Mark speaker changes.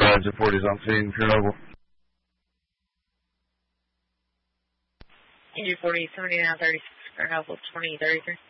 Speaker 1: engine 40 is on scene, Chernobyl.
Speaker 2: Engine 40, 7936, Chernobyl 2033.